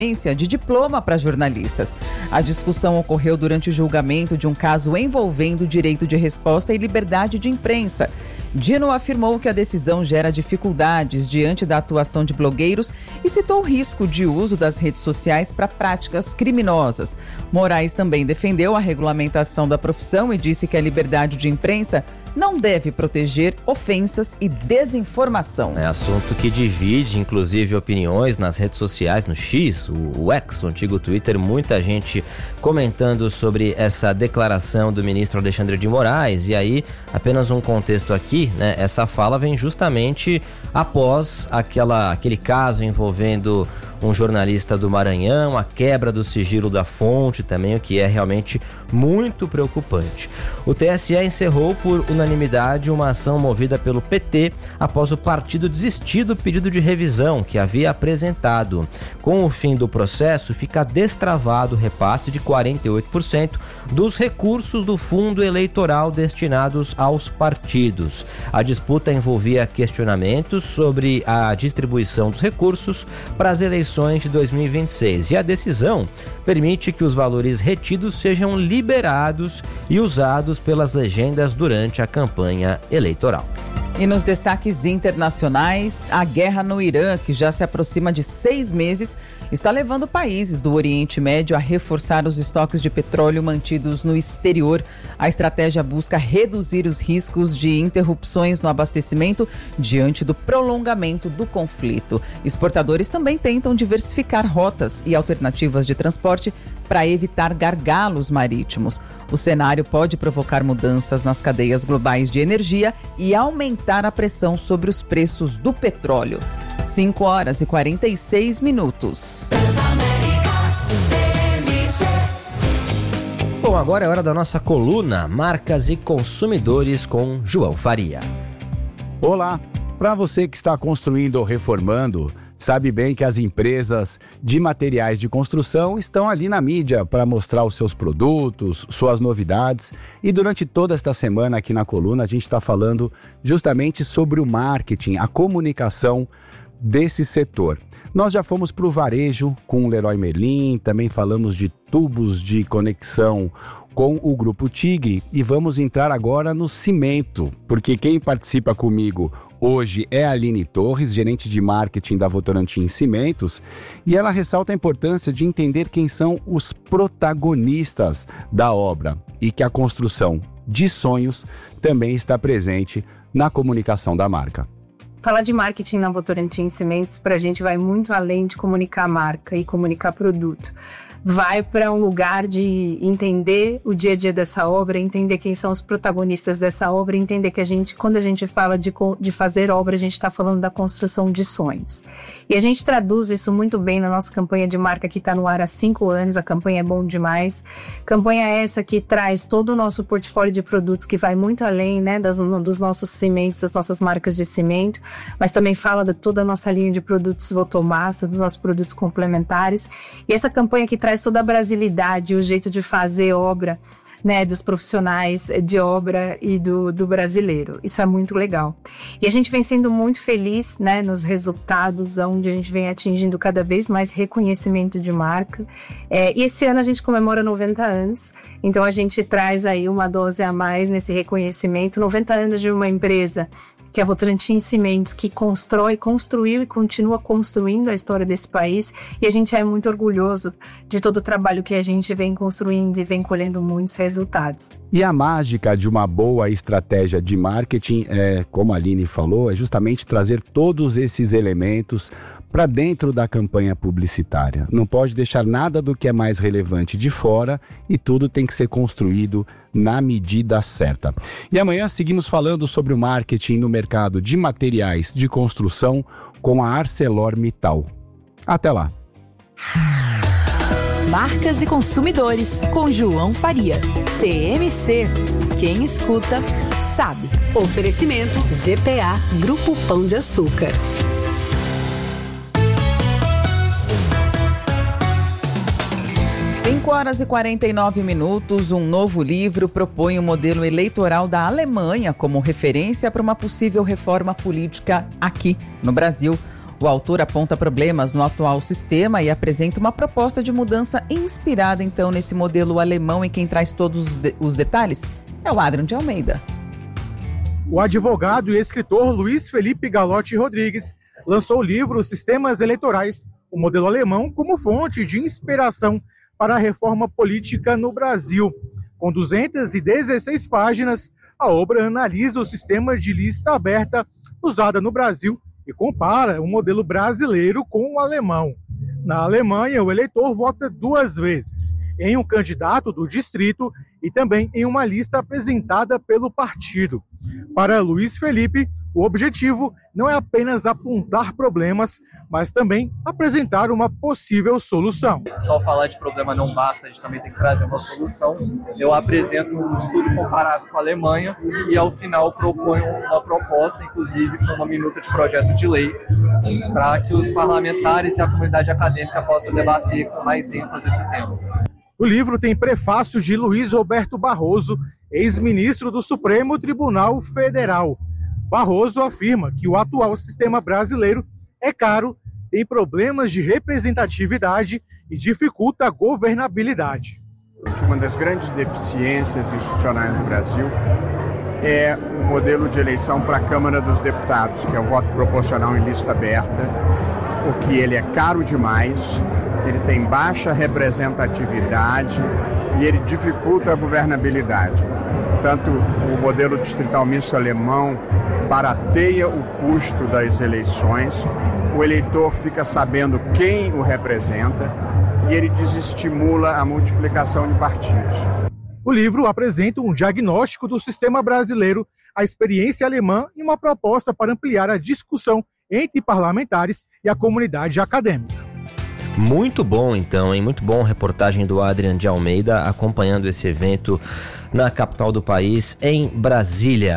de diploma para jornalistas. A discussão ocorreu durante o julgamento de um caso envolvendo direito de resposta e liberdade de imprensa. Dino afirmou que a decisão gera dificuldades diante da atuação de blogueiros e citou o risco de uso das redes sociais para práticas criminosas. Moraes também defendeu a regulamentação da profissão e disse que a liberdade de imprensa não deve proteger ofensas e desinformação. É assunto que divide, inclusive, opiniões nas redes sociais, no X, o X, o antigo Twitter. Muita gente comentando sobre essa declaração do ministro Alexandre de Moraes. E aí, apenas um contexto aqui, né? Essa fala vem justamente após aquele caso envolvendo um jornalista do Maranhão, a quebra do sigilo da fonte também, o que é realmente muito preocupante. O TSE encerrou por unanimidade uma ação movida pelo PT após o partido desistir do pedido de revisão que havia apresentado. Com o fim do processo, fica destravado o repasse de 48% dos recursos do fundo eleitoral destinados aos partidos. A disputa envolvia questionamentos sobre a distribuição dos recursos para as eleições de 2026 e a decisão permite que os valores retidos sejam liberados e usados pelas legendas durante a campanha eleitoral. E nos destaques internacionais, a guerra no Irã, que já se aproxima de 6 meses, está levando países do Oriente Médio a reforçar os estoques de petróleo mantidos no exterior. A estratégia busca reduzir os riscos de interrupções no abastecimento diante do prolongamento do conflito. Exportadores também tentam diversificar rotas e alternativas de transporte para evitar gargalos marítimos. O cenário pode provocar mudanças nas cadeias globais de energia e aumentar a pressão sobre os preços do petróleo. 5h46. Bom, agora é hora da nossa coluna Marcas e Consumidores com João Faria. Olá, para você que está construindo ou reformando, sabe bem que as empresas de materiais de construção estão ali na mídia para mostrar os seus produtos, suas novidades. E durante toda esta semana aqui na coluna a gente está falando justamente sobre o marketing, a comunicação desse setor. Nós já fomos para o varejo com o Leroy Merlin, também falamos de tubos de conexão com o Grupo Tigre e vamos entrar agora no cimento, porque quem participa comigo hoje é a Aline Torres, gerente de marketing da Votorantim Cimentos, e ela ressalta a importância de entender quem são os protagonistas da obra e que a construção de sonhos também está presente na comunicação da marca. Falar de marketing na Votorantim Cimentos para a gente vai muito além de comunicar marca e comunicar produto. Vai para um lugar de entender o dia a dia dessa obra, entender quem são os protagonistas dessa obra, entender que quando a gente fala de fazer obra, a gente está falando da construção de sonhos. E a gente traduz isso muito bem na nossa campanha de marca que está no ar há 5 anos, a campanha é bom demais. Campanha essa que traz todo o nosso portfólio de produtos que vai muito além, né, dos nossos cimentos, das nossas marcas de cimento, mas também fala de toda a nossa linha de produtos Votomassa, dos nossos produtos complementares. E essa campanha que traz toda a brasilidade, o jeito de fazer obra, né, dos profissionais de obra e do brasileiro. Isso é muito legal. E a gente vem sendo muito feliz, né, nos resultados, onde a gente vem atingindo cada vez mais reconhecimento de marca. E esse ano a gente comemora 90 anos, então a gente traz aí uma dose a mais nesse reconhecimento. 90 anos de uma empresa que é a Votorantim Cimentos, que construiu e continua construindo a história desse país, e a gente é muito orgulhoso de todo o trabalho que a gente vem construindo e vem colhendo muitos resultados. E a mágica de uma boa estratégia de marketing, como a Aline falou, é justamente trazer todos esses elementos para dentro da campanha publicitária. Não pode deixar nada do que é mais relevante de fora e tudo tem que ser construído na medida certa. E amanhã seguimos falando sobre o marketing no mercado de materiais de construção com a ArcelorMittal. Até lá! Marcas e Consumidores, com João Faria. TMC. Quem escuta, sabe. Oferecimento GPA Grupo Pão de Açúcar. 5h49, um novo livro propõe o modelo eleitoral da Alemanha como referência para uma possível reforma política aqui no Brasil. O autor aponta problemas no atual sistema e apresenta uma proposta de mudança inspirada, então, nesse modelo alemão, e quem traz todos os detalhes é o Adrian de Almeida. O advogado e escritor Luiz Felipe Galotti Rodrigues lançou o livro Sistemas Eleitorais, o modelo alemão, como fonte de inspiração para a reforma política no Brasil. Com 216 páginas, a obra analisa o sistema de lista aberta usada no Brasil e compara o modelo brasileiro com o alemão. Na Alemanha, o eleitor vota 2 vezes, em um candidato do distrito e também em uma lista apresentada pelo partido. Para Luiz Felipe, o objetivo não é apenas apontar problemas, mas também apresentar uma possível solução. Só falar de problema não basta, a gente também tem que trazer uma solução. Eu apresento um estudo comparado com a Alemanha e, ao final, proponho uma proposta, inclusive com uma minuta de projeto de lei, para que os parlamentares e a comunidade acadêmica possam debater com mais ênfase esse tema. O livro tem prefácio de Luiz Roberto Barroso, ex-ministro do Supremo Tribunal Federal. Barroso afirma que o atual sistema brasileiro é caro, tem problemas de representatividade e dificulta a governabilidade. Uma das grandes deficiências institucionais do Brasil é o modelo de eleição para a Câmara dos Deputados, que é o voto proporcional em lista aberta, porque ele é caro demais, ele tem baixa representatividade e ele dificulta a governabilidade. Tanto o modelo distrital misto alemão barateia o custo das eleições, o eleitor fica sabendo quem o representa e ele desestimula a multiplicação de partidos. O livro apresenta um diagnóstico do sistema brasileiro, a experiência alemã e uma proposta para ampliar a discussão entre parlamentares e a comunidade acadêmica. Muito bom, então, hein? Muito bom a reportagem do Adrian de Almeida acompanhando esse evento na capital do país, em Brasília.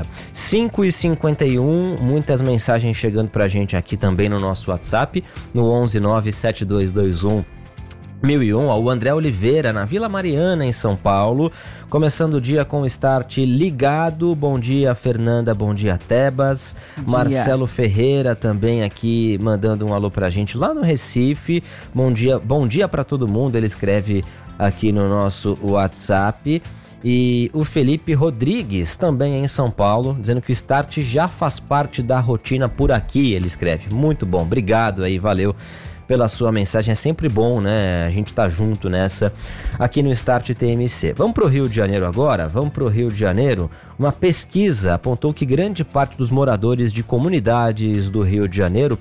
5h51, muitas mensagens chegando pra gente aqui também no nosso WhatsApp, no 1197221 1001, o André Oliveira, na Vila Mariana, em São Paulo, começando o dia com o Start ligado. Bom dia, Fernanda, bom dia, Tebas. Marcelo Ferreira também aqui mandando um alô pra gente lá no Recife. Bom dia pra todo mundo, ele escreve aqui no nosso WhatsApp. E o Felipe Rodrigues, também em São Paulo, dizendo que o Start já faz parte da rotina por aqui, ele escreve. Muito bom, obrigado aí, valeu pela sua mensagem, é sempre bom, né? A gente tá junto nessa aqui no Start TMC. Vamos pro Rio de Janeiro agora? Vamos pro Rio de Janeiro. Uma pesquisa apontou que grande parte dos moradores de comunidades do Rio de Janeiro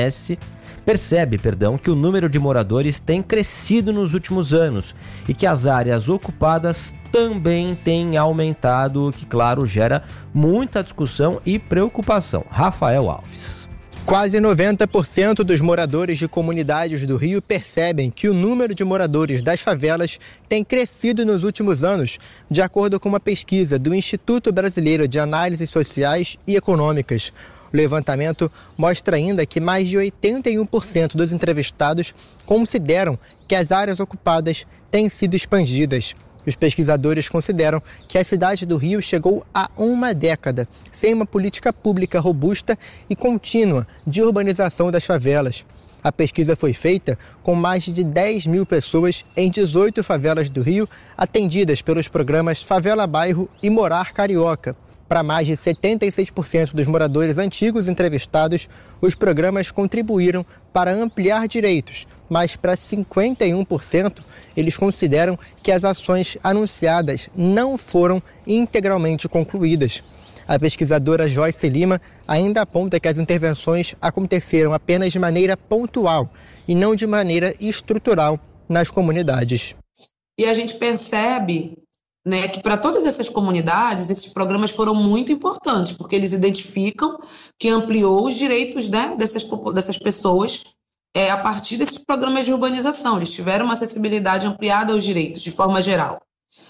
percebe que o número de moradores tem crescido nos últimos anos e que as áreas ocupadas também têm aumentado, o que, claro, gera muita discussão e preocupação. Rafael Alves. Quase 90% dos moradores de comunidades do Rio percebem que o número de moradores das favelas tem crescido nos últimos anos, de acordo com uma pesquisa do Instituto Brasileiro de Análises Sociais e Econômicas. O levantamento mostra ainda que mais de 81% dos entrevistados consideram que as áreas ocupadas têm sido expandidas. Os pesquisadores consideram que a cidade do Rio chegou a uma década sem uma política pública robusta e contínua de urbanização das favelas. A pesquisa foi feita com mais de 10 mil pessoas em 18 favelas do Rio, atendidas pelos programas Favela Bairro e Morar Carioca. Para mais de 76% dos moradores antigos entrevistados, os programas contribuíram para ampliar direitos, mas para 51% eles consideram que as ações anunciadas não foram integralmente concluídas. A pesquisadora Joyce Lima ainda aponta que as intervenções aconteceram apenas de maneira pontual e não de maneira estrutural nas comunidades. E a gente percebe, né, que para todas essas comunidades, esses programas foram muito importantes, porque eles identificam que ampliou os direitos, né, dessas pessoas a partir desses programas de urbanização. Eles tiveram uma acessibilidade ampliada aos direitos, de forma geral.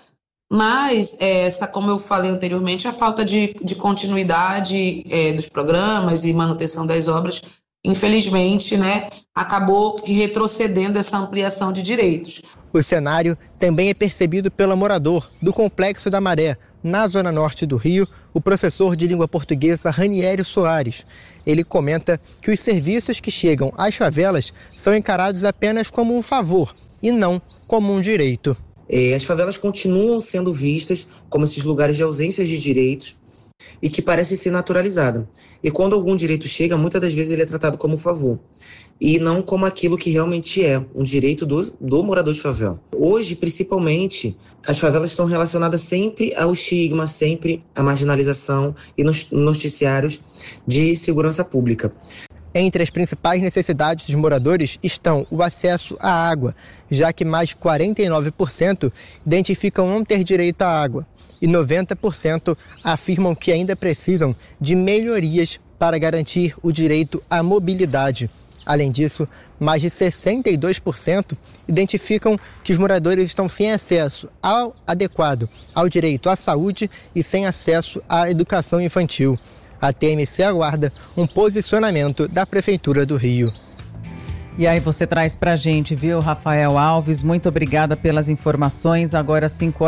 Mas, como eu falei anteriormente, a falta de continuidade dos programas e manutenção das obras infelizmente, né, acabou retrocedendo essa ampliação de direitos. O cenário também é percebido pelo morador do Complexo da Maré, na zona norte do Rio, o professor de língua portuguesa Ranieri Soares. Ele comenta que os serviços que chegam às favelas são encarados apenas como um favor e não como um direito. As favelas continuam sendo vistas como esses lugares de ausência de direitos e que parecem ser naturalizados. E quando algum direito chega, muitas das vezes ele é tratado como um favor e não como aquilo que realmente é, um direito do morador de favela. Hoje, principalmente, as favelas estão relacionadas sempre ao estigma, sempre à marginalização e nos noticiários de segurança pública. Entre as principais necessidades dos moradores estão o acesso à água, já que mais de 49% identificam não ter direito à água e 90% afirmam que ainda precisam de melhorias para garantir o direito à mobilidade. Além disso, mais de 62% identificam que os moradores estão sem acesso adequado ao direito à saúde e sem acesso à educação infantil. A TMC aguarda um posicionamento da Prefeitura do Rio. E aí você traz pra gente, viu, Rafael Alves? Muito obrigada pelas informações. Agora,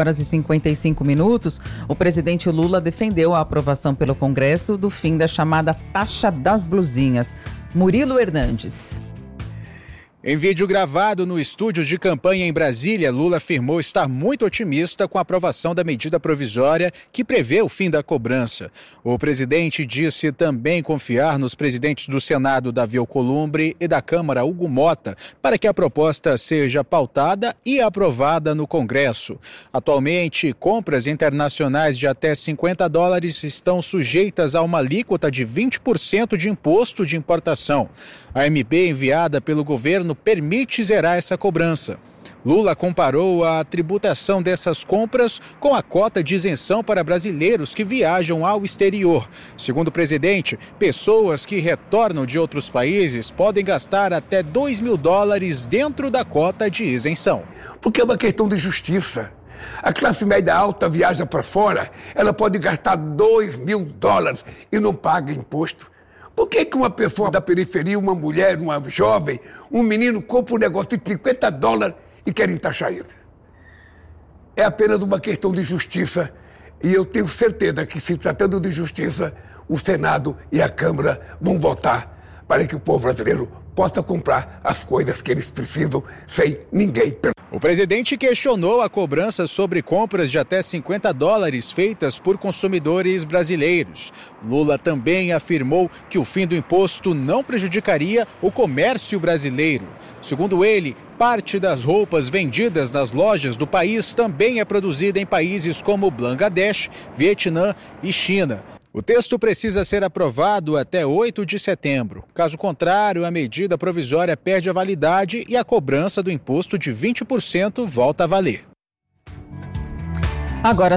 5h55, o presidente Lula defendeu a aprovação pelo Congresso do fim da chamada taxa das blusinhas. Murilo Hernandes. Em vídeo gravado no estúdio de campanha em Brasília, Lula afirmou estar muito otimista com a aprovação da medida provisória que prevê o fim da cobrança. O presidente disse também confiar nos presidentes do Senado, Davi Alcolumbre, e da Câmara, Hugo Mota, para que a proposta seja pautada e aprovada no Congresso. Atualmente, compras internacionais de até $50 estão sujeitas a uma alíquota de 20% de imposto de importação. A MP enviada pelo governo permite zerar essa cobrança. Lula comparou a tributação dessas compras com a cota de isenção para brasileiros que viajam ao exterior. Segundo o presidente, pessoas que retornam de outros países podem gastar até $2.000 dentro da cota de isenção. Porque é uma questão de justiça. A classe média alta viaja para fora, ela pode gastar $2.000 e não paga imposto. Por que uma pessoa da periferia, uma mulher, uma jovem, um menino compra um negócio de $50 e querem taxar ele? É apenas uma questão de justiça e eu tenho certeza que, se tratando de justiça, o Senado e a Câmara vão votar para que o povo brasileiro possa comprar as coisas que eles precisam sem ninguém. O presidente questionou a cobrança sobre compras de até $50 feitas por consumidores brasileiros. Lula também afirmou que o fim do imposto não prejudicaria o comércio brasileiro. Segundo ele, parte das roupas vendidas nas lojas do país também é produzida em países como Bangladesh, Vietnã e China. O texto precisa ser aprovado até 8 de setembro. Caso contrário, a medida provisória perde a validade e a cobrança do imposto de 20% volta a valer. Agora,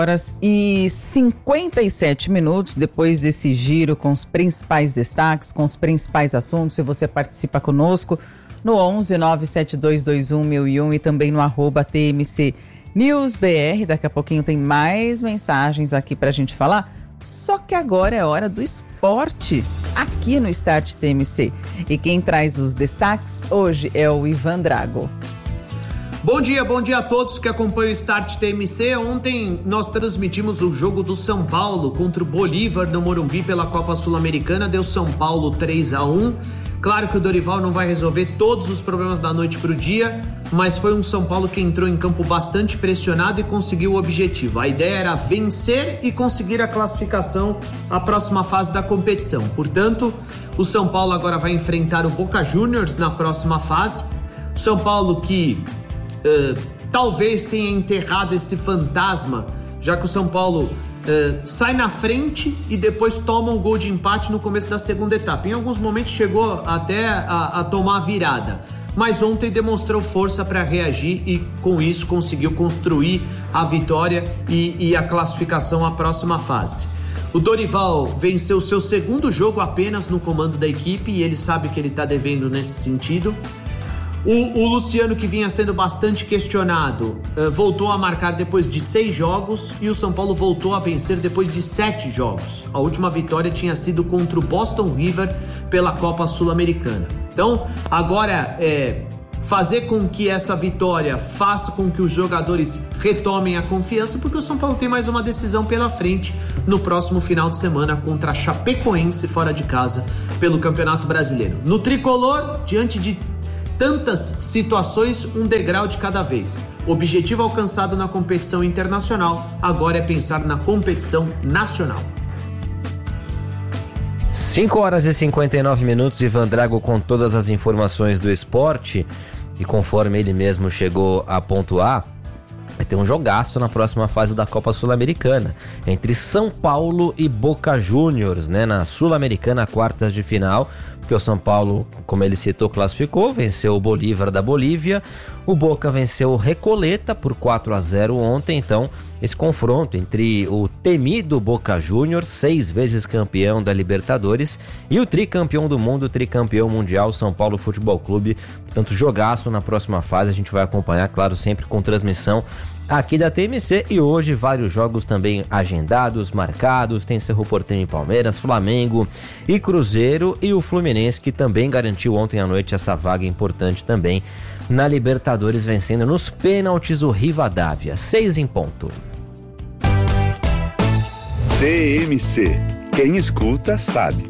5h57, depois desse giro com os principais destaques, com os principais assuntos, se você participa conosco no 11 97221 1001 e também no @TMC News BR. Daqui a pouquinho tem mais mensagens aqui pra gente falar. Só que agora é hora do esporte, aqui no Start TMC. E quem traz os destaques hoje é o Ivan Drago. Bom dia a todos que acompanham o Start TMC. Ontem nós transmitimos o jogo do São Paulo contra o Bolívar no Morumbi pela Copa Sul-Americana. Deu São Paulo 3-1. Claro que o Dorival não vai resolver todos os problemas da noite para o dia, mas foi um São Paulo que entrou em campo bastante pressionado e conseguiu o objetivo. A ideia era vencer e conseguir a classificação à próxima fase da competição. Portanto, o São Paulo agora vai enfrentar o Boca Juniors na próxima fase. O São Paulo que talvez tenha enterrado esse fantasma, já que o São Paulo sai na frente e depois toma um gol de empate no começo da segunda etapa. Em alguns momentos chegou até a tomar a virada, mas ontem demonstrou força para reagir e com isso conseguiu construir a vitória e a classificação à próxima fase. O Dorival venceu seu segundo jogo apenas no comando da equipe e ele sabe que ele está devendo nesse sentido. O Luciano, que vinha sendo bastante questionado, voltou a marcar depois de 6 jogos e o São Paulo voltou a vencer depois de 7 jogos. A última vitória tinha sido contra o Boston River pela Copa Sul-Americana. Então, agora fazer com que essa vitória faça com que os jogadores retomem a confiança, porque o São Paulo tem mais uma decisão pela frente no próximo final de semana contra a Chapecoense fora de casa pelo Campeonato Brasileiro. No tricolor, diante de tantas situações, um degrau de cada vez. O objetivo alcançado na competição internacional agora é pensar na competição nacional. 5h59, Ivan Drago com todas as informações do esporte. E conforme ele mesmo chegou a pontuar, vai ter um jogaço na próxima fase da Copa Sul-Americana, entre São Paulo e Boca Juniors, né? Na Sul-Americana, quartas de final, porque o São Paulo, como ele citou, classificou, venceu o Bolívar da Bolívia, o Boca venceu o Recoleta por 4-0 ontem. Então esse confronto entre o temido Boca Juniors, 6 vezes campeão da Libertadores, e o tricampeão do mundo, tricampeão mundial, São Paulo Futebol Clube. Portanto, jogaço na próxima fase, a gente vai acompanhar, claro, sempre com transmissão aqui da TMC. E hoje vários jogos também agendados, marcados. Tem Cerro Porteño e Palmeiras, Flamengo e Cruzeiro, e o Fluminense, que também garantiu ontem à noite essa vaga importante também na Libertadores, vencendo nos pênaltis o Rivadavia. 6 em ponto. TMC. Quem escuta sabe.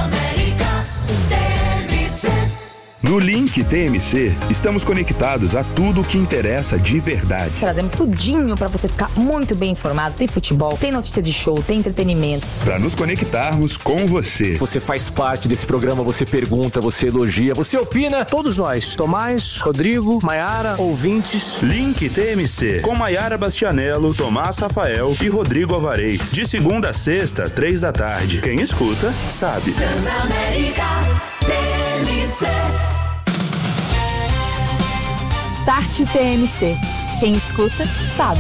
No Link TMC, estamos conectados a tudo o que interessa de verdade. Trazemos tudinho para você ficar muito bem informado. Tem futebol, tem notícia de show, tem entretenimento. Para nos conectarmos com você. Você faz parte desse programa, você pergunta, você elogia, você opina. Todos nós, Tomás, Rodrigo, Maiara, ouvintes. Link TMC, com Maiara Bastianello, Tomás Rafael e Rodrigo Alvarez. De segunda a sexta, 3 da tarde. Quem escuta, sabe. Transamérica TMC. Start TMC. Quem escuta, sabe.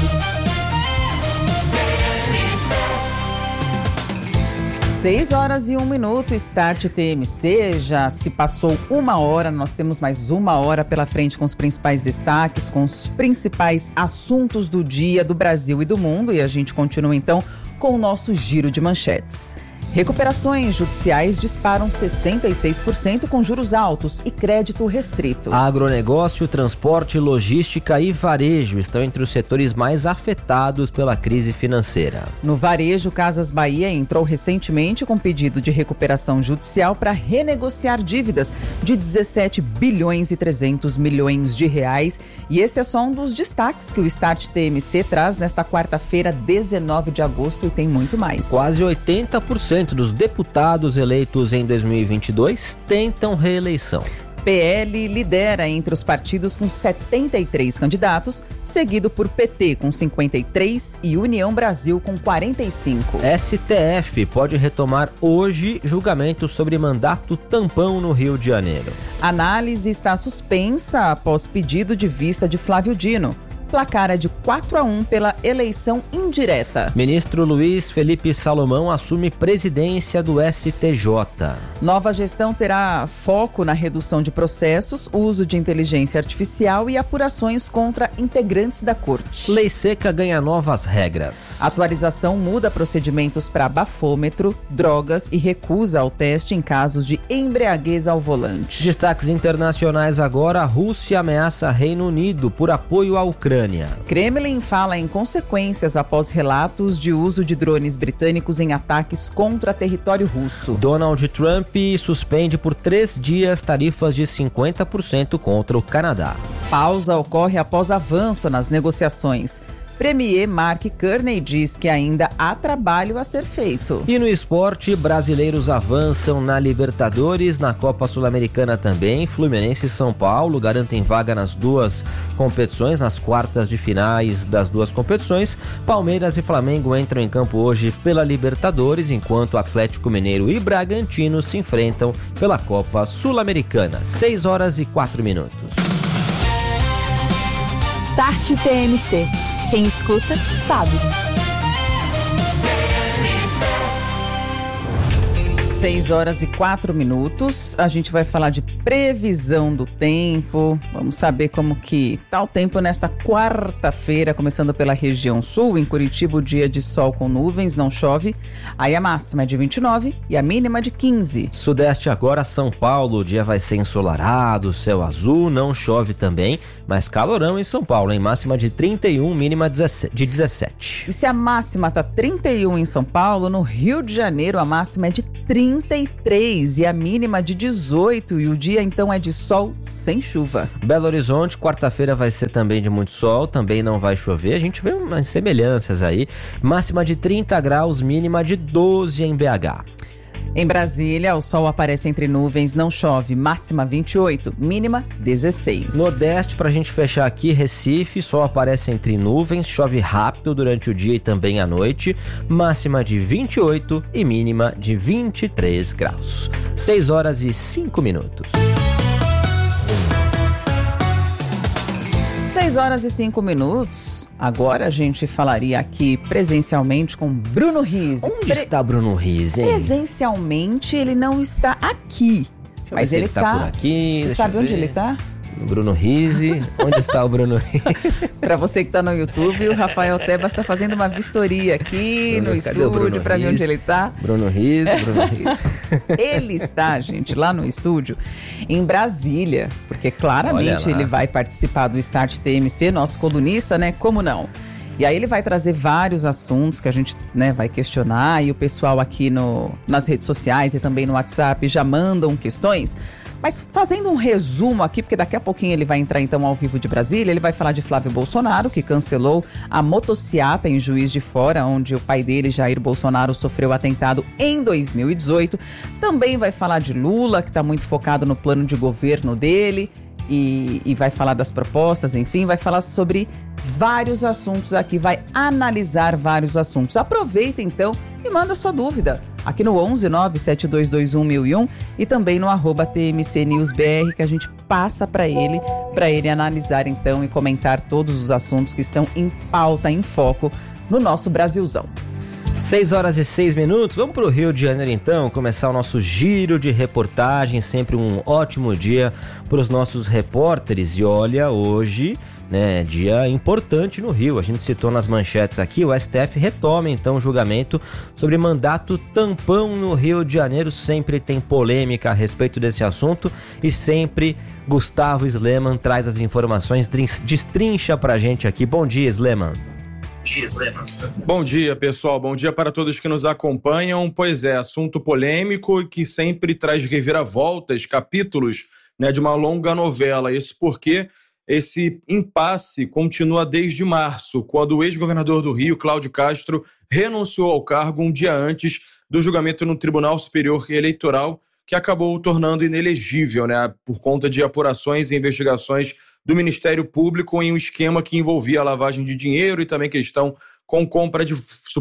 6h01, Start TMC. Já se passou 1 hora, nós temos mais 1 hora pela frente com os principais destaques, com os principais assuntos do dia, do Brasil e do mundo. E a gente continua então com o nosso giro de manchetes. Recuperações judiciais disparam 66% com juros altos e crédito restrito. Agronegócio, transporte, logística e varejo estão entre os setores mais afetados pela crise financeira. No varejo, Casas Bahia entrou recentemente com pedido de recuperação judicial para renegociar dívidas de 17 bilhões e 300 milhões de reais. E esse é só um dos destaques que o Start TMC traz nesta quarta-feira, 19 de agosto, e tem muito mais. Quase 80% dos deputados eleitos em 2022 tentam reeleição. PL lidera entre os partidos com 73 candidatos, seguido por PT com 53 e União Brasil com 45. STF pode retomar hoje julgamento sobre mandato tampão no Rio de Janeiro. Análise está suspensa após pedido de vista de Flávio Dino. Placar é de 4-1 pela eleição indireta. Ministro Luiz Felipe Salomão assume presidência do STJ. Nova gestão terá foco na redução de processos, uso de inteligência artificial e apurações contra integrantes da corte. Lei seca ganha novas regras. Atualização muda procedimentos para bafômetro, drogas e recusa ao teste em casos de embriaguez ao volante. Destaques internacionais agora. A Rússia ameaça Reino Unido por apoio à Ucrânia. Kremlin fala em consequências após relatos de uso de drones britânicos em ataques contra território russo. Donald Trump suspende por 3 dias tarifas de 50% contra o Canadá. Pausa ocorre após avanço nas negociações. Premier Mark Carney diz que ainda há trabalho a ser feito. E no esporte, brasileiros avançam na Libertadores, na Copa Sul-Americana também. Fluminense e São Paulo garantem vaga nas duas competições, nas quartas de finais das duas competições. Palmeiras e Flamengo entram em campo hoje pela Libertadores, enquanto Atlético Mineiro e Bragantino se enfrentam pela Copa Sul-Americana. 6h04. Start TMC. Quem escuta, sabe. 6h04. A gente vai falar de previsão do tempo. Vamos saber como que tá o tempo nesta quarta-feira, começando pela região sul. Em Curitiba, o dia de sol com nuvens, não chove. Aí a máxima é de 29 e a mínima de 15. Sudeste agora, São Paulo, o dia vai ser ensolarado, céu azul, não chove também, mas calorão em São Paulo, em máxima de 31, mínima de 17. E se a máxima tá 31 em São Paulo, no Rio de Janeiro a máxima é de 33 e a mínima de 18, e o dia então é de sol sem chuva. Belo Horizonte, quarta-feira vai ser também de muito sol, também não vai chover, a gente vê umas semelhanças aí, máxima de 30 graus, mínima de 12 em BH. Em Brasília, o sol aparece entre nuvens, não chove, máxima 28, mínima 16. Nordeste, pra gente fechar aqui, Recife, sol aparece entre nuvens, chove rápido durante o dia e também à noite, máxima de 28 e mínima de 23 graus. 6h05. 6h05. Agora a gente falaria aqui presencialmente com Bruno Rizzi. Onde está Bruno Rizzi, hein? Presencialmente ele não está aqui, mas ele tá por aqui. Você sabe onde ele está? Bruno Rizzi. Onde está o Bruno Rizzi? Para você que está no YouTube, o Rafael Tebas está fazendo uma vistoria aqui no estúdio para ver onde ele está. Bruno Rizzi. Ele está, gente, lá no estúdio em Brasília, porque claramente ele vai participar do Start TMC, nosso colunista, né? Como não? E aí ele vai trazer vários assuntos que a gente, né, vai questionar, e o pessoal aqui nas redes sociais e também no WhatsApp já mandam questões. Mas fazendo um resumo aqui, porque daqui a pouquinho ele vai entrar então ao vivo de Brasília, ele vai falar de Flávio Bolsonaro, que cancelou a motociata em Juiz de Fora, onde o pai dele, Jair Bolsonaro, sofreu atentado em 2018. Também vai falar de Lula, que está muito focado no plano de governo dele, e vai falar das propostas, enfim, vai falar sobre vários assuntos aqui, vai analisar vários assuntos. Aproveita então e manda sua dúvida aqui no 11972211001 e também no @TMCNewsBR, que a gente passa para ele analisar então e comentar todos os assuntos que estão em pauta, em foco no nosso Brasilzão. 6h06. Vamos para o Rio de Janeiro então, começar o nosso giro de reportagem, sempre um ótimo dia para os nossos repórteres. E olha, hoje, né, dia importante no Rio, a gente citou nas manchetes aqui, o STF retoma então o julgamento sobre mandato tampão no Rio de Janeiro. Sempre tem polêmica a respeito desse assunto e sempre Gustavo Sleman traz as informações, destrincha pra gente aqui. Bom dia, Sleman. Bom dia, pessoal. Bom dia para todos que nos acompanham. Pois é, assunto polêmico e que sempre traz reviravoltas, capítulos, né, de uma longa novela. Isso porque esse impasse continua desde março, quando o ex-governador do Rio, Cláudio Castro, renunciou ao cargo um dia antes do julgamento no Tribunal Superior Eleitoral, que acabou o tornando inelegível, né, por conta de apurações e investigações do Ministério Público em um esquema que envolvia a lavagem de dinheiro e também questão com compra de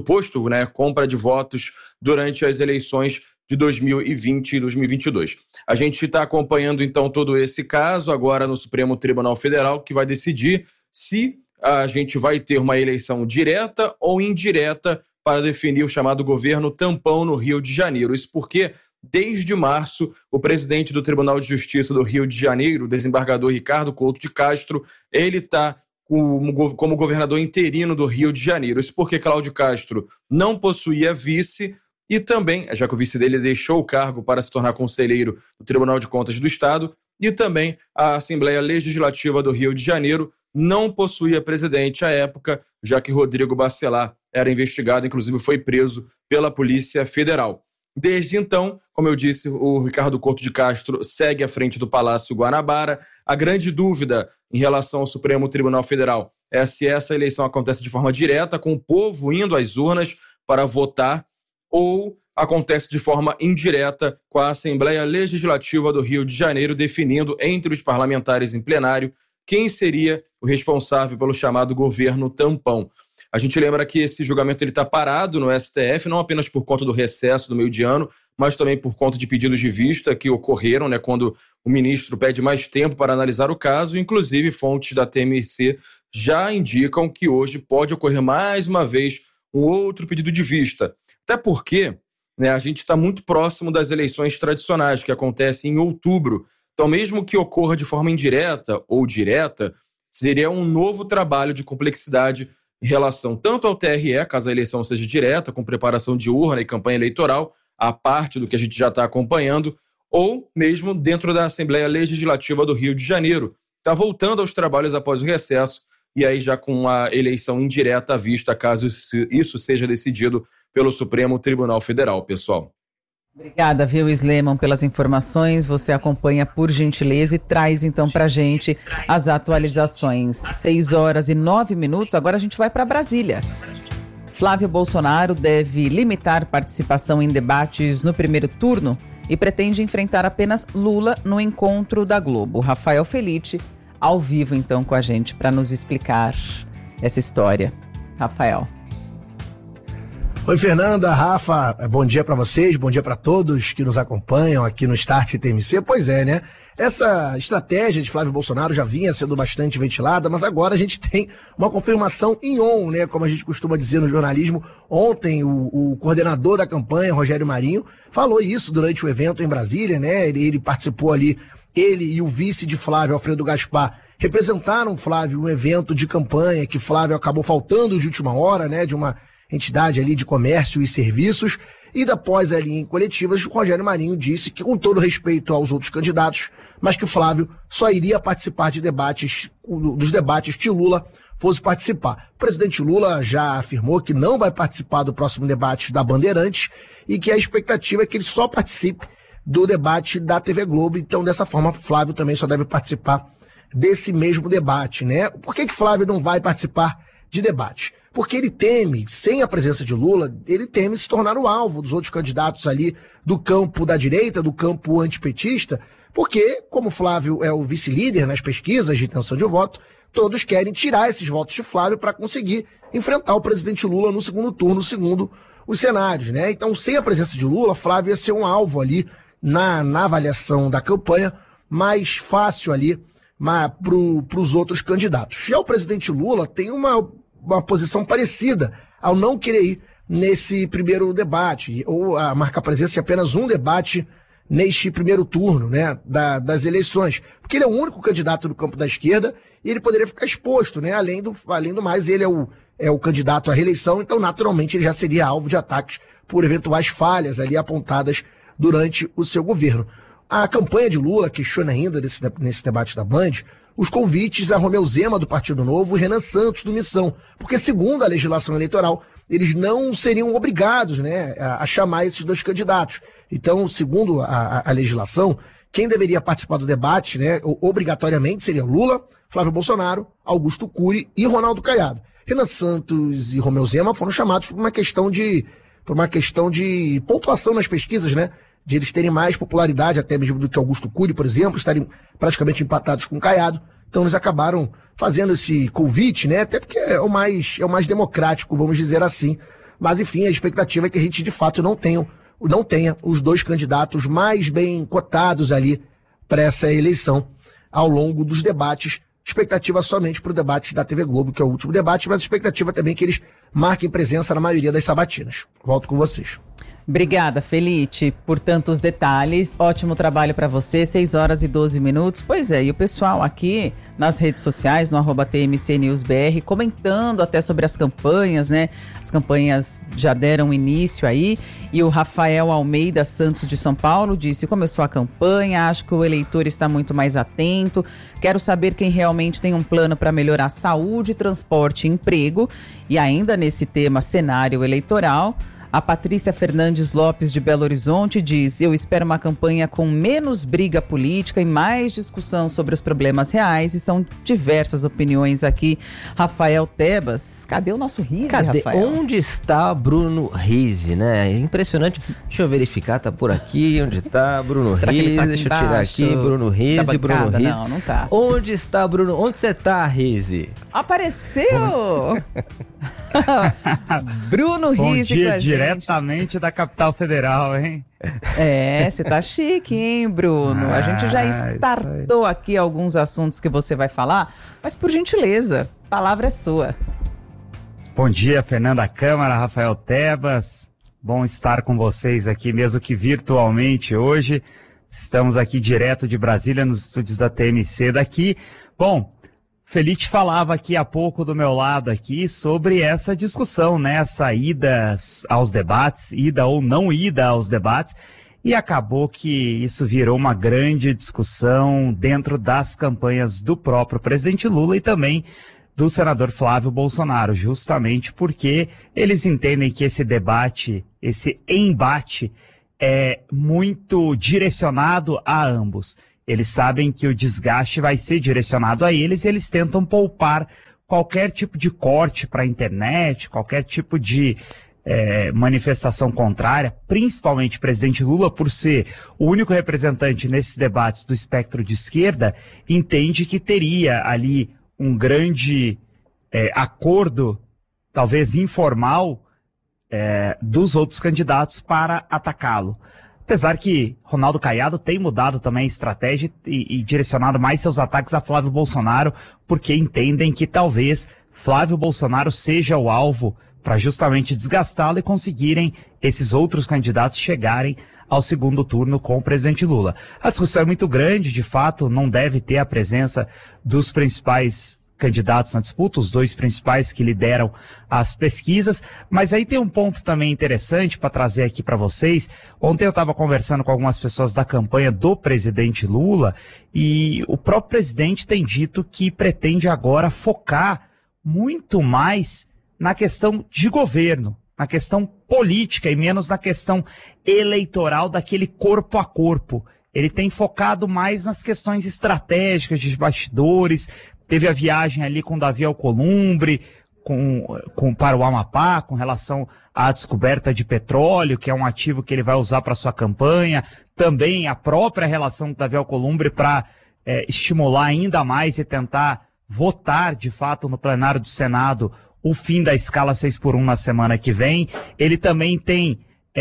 votos durante as eleições de 2020 e 2022. A gente está acompanhando então todo esse caso agora no Supremo Tribunal Federal, que vai decidir se a gente vai ter uma eleição direta ou indireta para definir o chamado governo tampão no Rio de Janeiro. Isso porque desde março, o presidente do Tribunal de Justiça do Rio de Janeiro, o desembargador Ricardo Couto de Castro, ele está como governador interino do Rio de Janeiro. Isso porque Cláudio Castro não possuía vice e também, já que o vice dele deixou o cargo para se tornar conselheiro do Tribunal de Contas do Estado, e também a Assembleia Legislativa do Rio de Janeiro não possuía presidente à época, já que Rodrigo Bacelar era investigado, inclusive foi preso pela Polícia Federal. Desde então, como eu disse, o Ricardo Couto de Castro segue à frente do Palácio Guanabara. A grande dúvida em relação ao Supremo Tribunal Federal é se essa eleição acontece de forma direta, com o povo indo às urnas para votar, ou acontece de forma indireta, com a Assembleia Legislativa do Rio de Janeiro definindo entre os parlamentares em plenário quem seria o responsável pelo chamado governo tampão. A gente lembra que esse julgamento está parado no STF, não apenas por conta do recesso do meio de ano, mas também por conta de pedidos de vista que ocorreram, né, quando o ministro pede mais tempo para analisar o caso. Inclusive, fontes da TMC já indicam que hoje pode ocorrer mais uma vez um outro pedido de vista. Até porque né, a gente está muito próximo das eleições tradicionais, que acontecem em outubro. Então, mesmo que ocorra de forma indireta ou direta, seria um novo trabalho de complexidade em relação tanto ao TRE, caso a eleição seja direta, com preparação de urna e campanha eleitoral, a parte do que a gente já está acompanhando, ou mesmo dentro da Assembleia Legislativa do Rio de Janeiro. Está voltando aos trabalhos após o recesso, e aí já com a eleição indireta à vista, caso isso seja decidido pelo Supremo Tribunal Federal, pessoal. Obrigada, viu, Sleman, pelas informações. Você acompanha por gentileza e traz então pra gente as atualizações. 6h09. Agora a gente vai para Brasília. Flávio Bolsonaro deve limitar participação em debates no primeiro turno e pretende enfrentar apenas Lula no encontro da Globo. Rafael Felitti, ao vivo então com a gente para nos explicar essa história. Rafael. Oi, Fernanda, Rafa, bom dia para vocês, bom dia para todos que nos acompanham aqui no Start TMC. Pois é, né? Essa estratégia de Flávio Bolsonaro já vinha sendo bastante ventilada, mas agora a gente tem uma confirmação em on, né? Como a gente costuma dizer no jornalismo. Ontem, o coordenador da campanha, Rogério Marinho, falou isso durante o evento em Brasília, né? Ele participou ali, ele e o vice de Flávio, Alfredo Gaspar, representaram Flávio no evento de campanha que Flávio acabou faltando de última hora, né? De uma entidade ali de comércio e serviços, e após ali em coletivas, o Rogério Marinho disse que, com todo respeito aos outros candidatos, mas que o Flávio só iria participar de debates, dos debates que Lula fosse participar. O presidente Lula já afirmou que não vai participar do próximo debate da Bandeirantes e que a expectativa é que ele só participe do debate da TV Globo. Então, dessa forma, Flávio também só deve participar desse mesmo debate, né? Por que Flávio não vai participar de debate? Porque ele teme, sem a presença de Lula, ele teme se tornar o alvo dos outros candidatos ali do campo da direita, do campo antipetista, porque, como Flávio é o vice-líder nas pesquisas de intenção de voto, todos querem tirar esses votos de Flávio para conseguir enfrentar o presidente Lula no segundo turno, segundo os cenários, né? Então, sem a presença de Lula, Flávio ia ser um alvo ali na avaliação da campanha, mais fácil ali para os outros candidatos. Já o presidente Lula tem uma posição parecida ao não querer ir nesse primeiro debate, ou a marcar presença de apenas um debate neste primeiro turno, né, das eleições, porque ele é o único candidato do campo da esquerda e ele poderia ficar exposto, né, além do mais, ele é o candidato à reeleição, então naturalmente ele já seria alvo de ataques por eventuais falhas ali apontadas durante o seu governo. A campanha de Lula questiona ainda nesse debate da Band os convites a Romeu Zema, do Partido Novo, e Renan Santos, do Missão, porque, segundo a legislação eleitoral, eles não seriam obrigados, né, a chamar esses dois candidatos. Então, segundo a legislação, quem deveria participar do debate, né, obrigatoriamente, seria Lula, Flávio Bolsonaro, Augusto Cury e Ronaldo Caiado. Renan Santos e Romeu Zema foram chamados por uma questão de pontuação nas pesquisas, né, de eles terem mais popularidade até mesmo do que Augusto Cury, por exemplo, estarem praticamente empatados com Caiado. Então eles acabaram fazendo esse convite, né? Até porque é o mais democrático, vamos dizer assim. Mas enfim, a expectativa é que a gente de fato não tenha os dois candidatos mais bem cotados ali para essa eleição ao longo dos debates. Expectativa somente para o debate da TV Globo, que é o último debate, mas expectativa também que eles marquem presença na maioria das sabatinas. Volto com vocês. Obrigada, Felitti, por tantos detalhes. Ótimo trabalho para você, 6h12. Pois é, e o pessoal aqui nas redes sociais, no @TMCNewsBR, comentando até sobre as campanhas, né? As campanhas já deram início aí. E o Rafael Almeida Santos de São Paulo disse: começou a campanha, acho que o eleitor está muito mais atento. Quero saber quem realmente tem um plano para melhorar saúde, transporte e emprego. E ainda nesse tema cenário eleitoral, a Patrícia Fernandes Lopes, de Belo Horizonte, diz: eu espero uma campanha com menos briga política e mais discussão sobre os problemas reais. E são diversas opiniões aqui. Rafael Tebas, cadê o nosso Rizzi, Rafael? Onde está Bruno Rizzi, né? É impressionante. Deixa eu verificar, tá por aqui. Onde está Bruno Rizzi? Tá, deixa eu tirar aqui. Bruno Rizzi, Bruno Rizzi. Não tá. Onde está Bruno? Onde você tá, Rizzi? Apareceu! Bruno Rizzi com a gente. Diretamente da capital federal, hein? É, você tá chique, hein, Bruno? A gente já startou aqui alguns assuntos que você vai falar, mas por gentileza, a palavra é sua. Bom dia, Fernanda Câmara, Rafael Tebas. Bom estar com vocês aqui, mesmo que virtualmente hoje. Estamos aqui direto de Brasília, nos estúdios da TMC daqui. Bom, Felite falava aqui há pouco do meu lado aqui sobre essa discussão, né? Essa ida aos debates, ida ou não ida aos debates. E acabou que isso virou uma grande discussão dentro das campanhas do próprio presidente Lula e também do senador Flávio Bolsonaro, justamente porque eles entendem que esse debate, esse embate é muito direcionado a ambos. Eles sabem que o desgaste vai ser direcionado a eles e eles tentam poupar qualquer tipo de corte para a internet, qualquer tipo de manifestação contrária, principalmente o presidente Lula, por ser o único representante nesses debates do espectro de esquerda, entende que teria ali um grande acordo, talvez informal, dos outros candidatos para atacá-lo. Apesar que Ronaldo Caiado tem mudado também a estratégia e direcionado mais seus ataques a Flávio Bolsonaro, porque entendem que talvez Flávio Bolsonaro seja o alvo para justamente desgastá-lo e conseguirem esses outros candidatos chegarem ao segundo turno com o presidente Lula. A discussão é muito grande, de fato, não deve ter a presença dos principais candidatos na disputa, os dois principais que lideram as pesquisas, mas aí tem um ponto também interessante para trazer aqui para vocês. Ontem eu estava conversando com algumas pessoas da campanha do presidente Lula e o próprio presidente tem dito que pretende agora focar muito mais na questão de governo, na questão política e menos na questão eleitoral daquele corpo a corpo. Ele tem focado mais nas questões estratégicas de bastidores. Teve a viagem ali com Davi Alcolumbre, para o Amapá, com relação à descoberta de petróleo, que é um ativo que ele vai usar para sua campanha. Também a própria relação com Davi Alcolumbre para estimular ainda mais e tentar votar, de fato, no plenário do Senado o fim da escala 6x1 na semana que vem. Ele também tem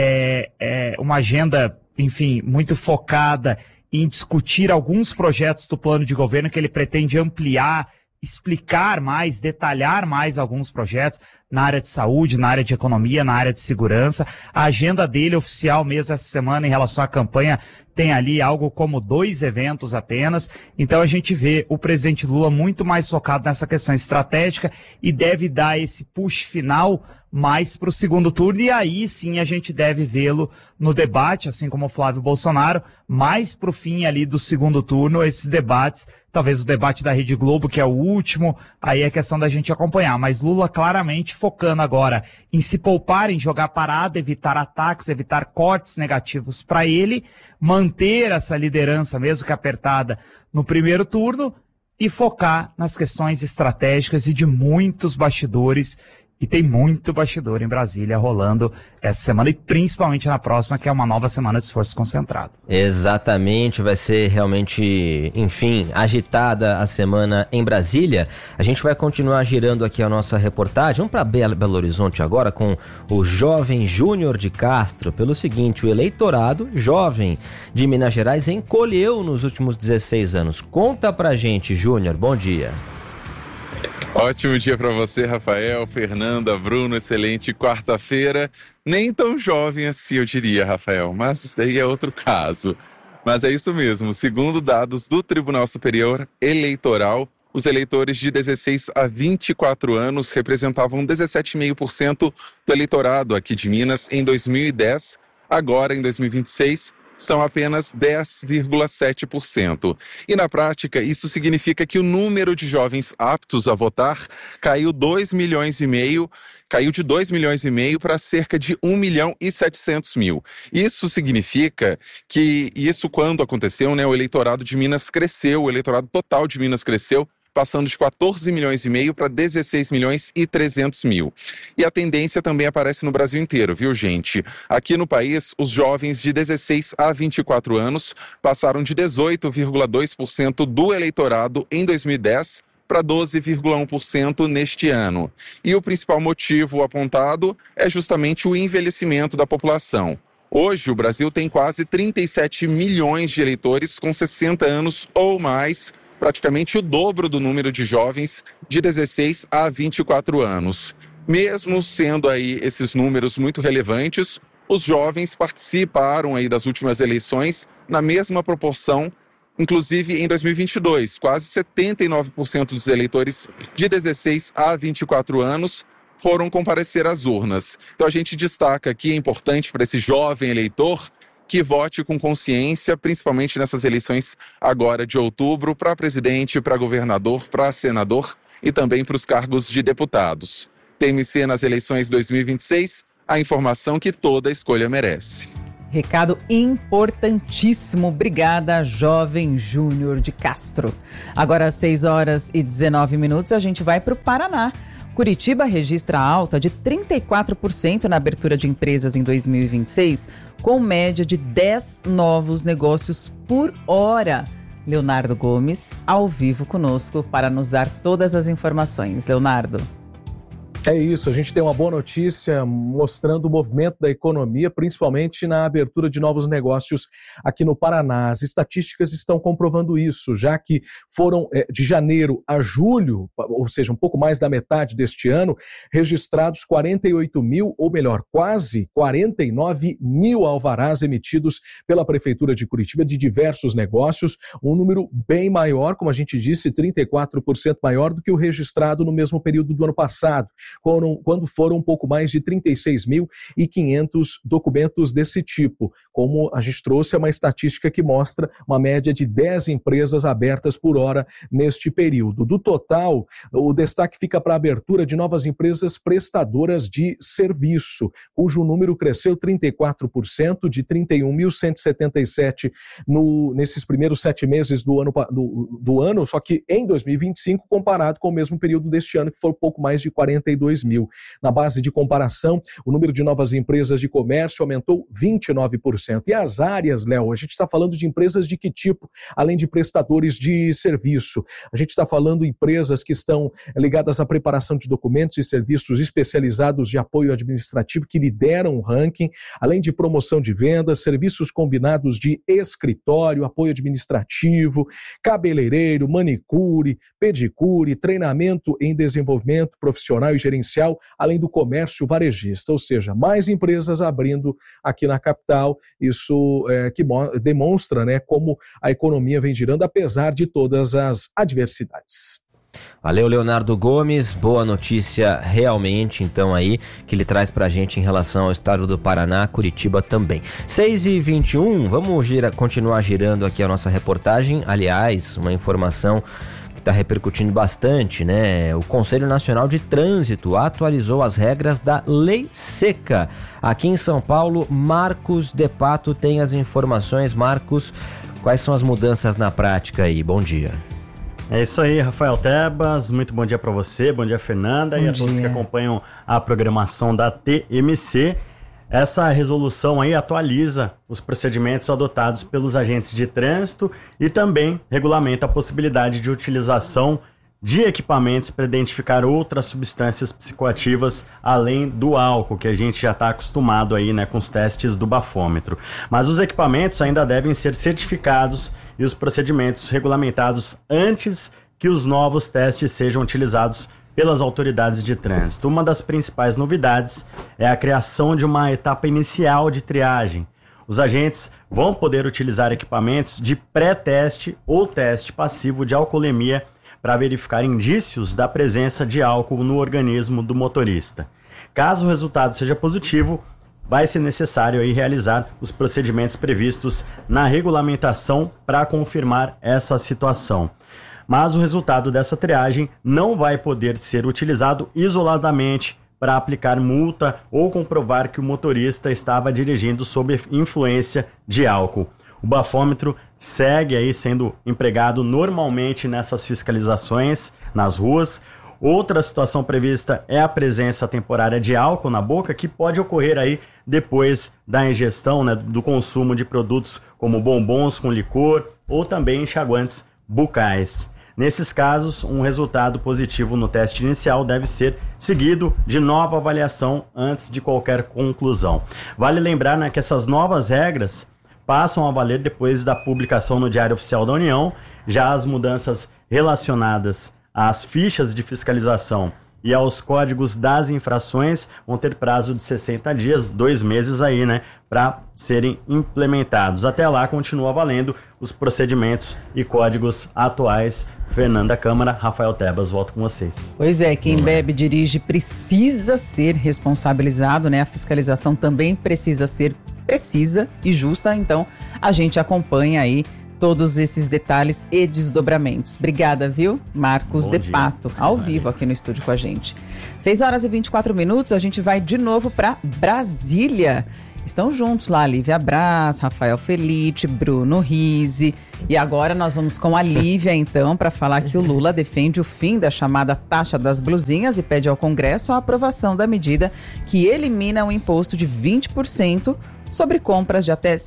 uma agenda, enfim, muito focada em discutir alguns projetos do plano de governo que ele pretende ampliar, explicar mais, detalhar mais alguns projetos na área de saúde, na área de economia, na área de segurança. A agenda dele oficial mesmo essa semana em relação à campanha tem ali algo como 2 eventos apenas. Então a gente vê o presidente Lula muito mais focado nessa questão estratégica e deve dar esse push final mais para o segundo turno, e aí sim a gente deve vê-lo no debate, assim como o Flávio Bolsonaro, mais para o fim ali do segundo turno, esses debates, talvez o debate da Rede Globo, que é o último, aí é questão da gente acompanhar, mas Lula claramente focando agora em se poupar, em jogar parada, evitar ataques, evitar cortes negativos para ele, manter essa liderança, mesmo que apertada, no primeiro turno, e focar nas questões estratégicas e de muitos bastidores. E tem muito bastidor em Brasília rolando essa semana e principalmente na próxima, que é uma nova semana de esforço concentrado. Exatamente, vai ser realmente, enfim, agitada a semana em Brasília. A gente vai continuar girando aqui a nossa reportagem. Vamos para Belo Horizonte agora com o jovem Júnior de Castro. Pelo seguinte, o eleitorado jovem de Minas Gerais encolheu nos últimos 16 anos. Conta pra gente, Júnior, bom dia. Ótimo dia para você, Rafael, Fernanda, Bruno, excelente quarta-feira. Nem tão jovem assim, eu diria, Rafael, mas isso daí é outro caso. Mas é isso mesmo, segundo dados do Tribunal Superior Eleitoral, os eleitores de 16 a 24 anos representavam 17,5% do eleitorado aqui de Minas em 2010. Agora, em 2026, são apenas 10,7%. E na prática, isso significa que o número de jovens aptos a votar caiu de 2 milhões e meio para cerca de 1.700.000. Isso significa que, quando aconteceu, né, o eleitorado de Minas cresceu, o eleitorado total de Minas cresceu, passando de 14 milhões e meio para 16 milhões e 300 mil. E a tendência também aparece no Brasil inteiro, viu, gente? Aqui no país, os jovens de 16 a 24 anos passaram de 18,2% do eleitorado em 2010 para 12,1% neste ano. E o principal motivo apontado é justamente o envelhecimento da população. Hoje, o Brasil tem quase 37 milhões de eleitores com 60 anos ou mais, praticamente o dobro do número de jovens de 16 a 24 anos. Mesmo sendo aí esses números muito relevantes, os jovens participaram aí das últimas eleições na mesma proporção, inclusive em 2022. Quase 79% dos eleitores de 16 a 24 anos foram comparecer às urnas. Então a gente destaca que é importante para esse jovem eleitor que vote com consciência, principalmente nessas eleições agora de outubro, para presidente, para governador, para senador e também para os cargos de deputados. TMC nas eleições 2026, a informação que toda escolha merece. Recado importantíssimo. Obrigada, jovem Júnior de Castro. Agora às 6h19, a gente vai para o Paraná. Curitiba registra alta de 34% na abertura de empresas em 2026, com média de 10 novos negócios por hora. Leonardo Gomes, ao vivo conosco, para nos dar todas as informações. Leonardo. É isso, a gente tem uma boa notícia mostrando o movimento da economia, principalmente na abertura de novos negócios aqui no Paraná. As estatísticas estão comprovando isso, já que foram de janeiro a julho, ou seja, um pouco mais da metade deste ano, registrados 48 mil, ou melhor, quase 49 mil alvarás emitidos pela Prefeitura de Curitiba de diversos negócios, um número bem maior, como a gente disse, 34% maior do que o registrado no mesmo período do ano passado, quando foram um pouco mais de 36.500 documentos desse tipo. Como a gente trouxe, é uma estatística que mostra uma média de 10 empresas abertas por hora neste período. Do total, o destaque fica para a abertura de novas empresas prestadoras de serviço, cujo número cresceu 34%, de 31.177 nesses primeiros 7 meses do ano, só que em 2025, comparado com o mesmo período deste ano, que foi um pouco mais de 42 mil. Na base de comparação, o número de novas empresas de comércio aumentou 29%. E as áreas, Léo, a gente está falando de empresas de que tipo, além de prestadores de serviço? A gente está falando de empresas que estão ligadas à preparação de documentos e serviços especializados de apoio administrativo que lideram o ranking, além de promoção de vendas, serviços combinados de escritório, apoio administrativo, cabeleireiro, manicure, pedicure, treinamento em desenvolvimento profissional e gerencial, além do comércio varejista, ou seja, mais empresas abrindo aqui na capital. Isso que demonstra, né, como a economia vem girando apesar de todas as adversidades. Valeu, Leonardo Gomes, boa notícia realmente, então, aí, que ele traz pra gente em relação ao estado do Paraná, Curitiba também. 6h21, vamos continuar girando aqui a nossa reportagem. Aliás, uma informação está repercutindo bastante, né? O Conselho Nacional de Trânsito atualizou as regras da Lei Seca. Aqui em São Paulo, Marcos De Pato tem as informações. Marcos, quais são as mudanças na prática aí? Bom dia. É isso aí, Rafael Tebas, muito bom dia para você, bom dia, Fernanda, e a todos que acompanham a programação da TMC. Essa resolução aí atualiza os procedimentos adotados pelos agentes de trânsito e também regulamenta a possibilidade de utilização de equipamentos para identificar outras substâncias psicoativas além do álcool, que a gente já está acostumado aí, né, com os testes do bafômetro. Mas os equipamentos ainda devem ser certificados e os procedimentos regulamentados antes que os novos testes sejam utilizados pelas autoridades de trânsito. Uma das principais novidades é a criação de uma etapa inicial de triagem. Os agentes vão poder utilizar equipamentos de pré-teste ou teste passivo de alcoolemia para verificar indícios da presença de álcool no organismo do motorista. Caso o resultado seja positivo, vai ser necessário aí realizar os procedimentos previstos na regulamentação para confirmar essa situação. Mas o resultado dessa triagem não vai poder ser utilizado isoladamente para aplicar multa ou comprovar que o motorista estava dirigindo sob influência de álcool. O bafômetro segue aí sendo empregado normalmente nessas fiscalizações nas ruas. Outra situação prevista é a presença temporária de álcool na boca, que pode ocorrer aí depois da ingestão, né, do consumo de produtos como bombons com licor ou também enxaguantes bucais. Nesses casos, um resultado positivo no teste inicial deve ser seguido de nova avaliação antes de qualquer conclusão. Vale lembrar, né, que essas novas regras passam a valer depois da publicação no Diário Oficial da União. Já as mudanças relacionadas às fichas de fiscalização e aos códigos das infrações vão ter prazo de 60 dias, 2 meses aí, né, para serem implementados. Até lá continua valendo os procedimentos e códigos atuais. Fernanda Câmara, Rafael Tebas, volto com vocês. Pois é, quem bebe e dirige precisa ser responsabilizado, né? A fiscalização também precisa ser precisa e justa, então a gente acompanha aí todos esses detalhes e desdobramentos. Obrigada, viu? Marcos de Pato, ao vivo aqui no estúdio com a gente. 6h24, a gente vai de novo para Brasília. Estão juntos lá, Lívia Braz, Rafael Felite, Bruno Rizzi. E agora nós vamos com a Lívia, então, para falar que o Lula defende o fim da chamada taxa das blusinhas e pede ao Congresso a aprovação da medida que elimina o imposto de 20% sobre compras de até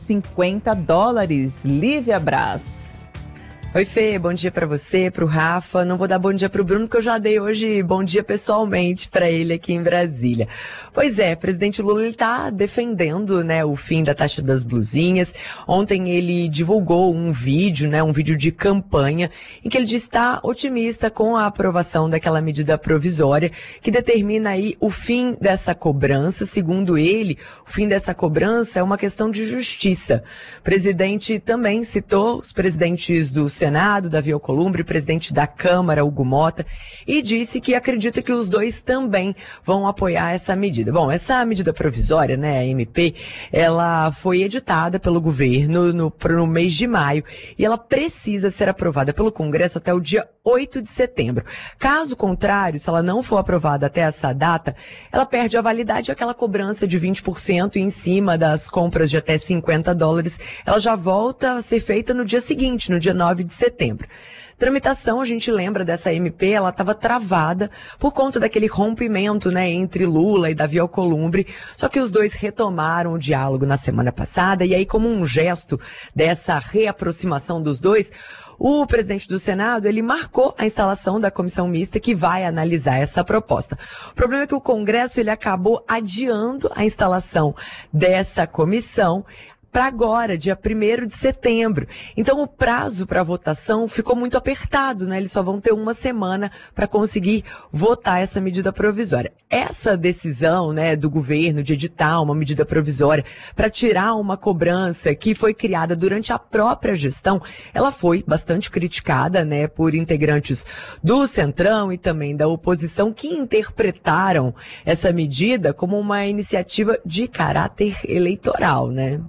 $50. Lívia Braz. Oi, Fê, bom dia pra você, pro Rafa. Não vou dar bom dia pro Bruno, porque eu já dei hoje bom dia pessoalmente pra ele aqui em Brasília. Pois é, presidente Lula, ele tá defendendo, né, o fim da taxa das blusinhas. Ontem ele divulgou um vídeo, né, um vídeo de campanha, em que ele diz estar otimista com a aprovação daquela medida provisória que determina aí o fim dessa cobrança. Segundo ele, o fim dessa cobrança é uma questão de justiça. O presidente também citou os presidentes do Senado, Davi Alcolumbre, presidente da Câmara, Hugo Mota, e disse que acredita que os dois também vão apoiar essa medida. Bom, essa medida provisória, né, a MP, ela foi editada pelo governo no mês de maio e ela precisa ser aprovada pelo Congresso até o dia 8 de setembro. Caso contrário, se ela não for aprovada até essa data, ela perde a validade e aquela cobrança de 20% em cima das compras de até $50, ela já volta a ser feita no dia seguinte, no dia 9 de setembro. Tramitação, a gente lembra dessa MP, ela estava travada por conta daquele rompimento, né, entre Lula e Davi Alcolumbre, só que os dois retomaram o diálogo na semana passada e aí, como um gesto dessa reaproximação dos dois, o presidente do Senado, ele marcou a instalação da comissão mista que vai analisar essa proposta. O problema é que o Congresso, ele acabou adiando a instalação dessa comissão para agora, dia 1º de setembro. Então, o prazo para votação ficou muito apertado, né? Eles só vão ter uma semana para conseguir votar essa medida provisória. Essa decisão, né, do governo de editar uma medida provisória para tirar uma cobrança que foi criada durante a própria gestão, ela foi bastante criticada, né, por integrantes do Centrão e também da oposição que interpretaram essa medida como uma iniciativa de caráter eleitoral, né?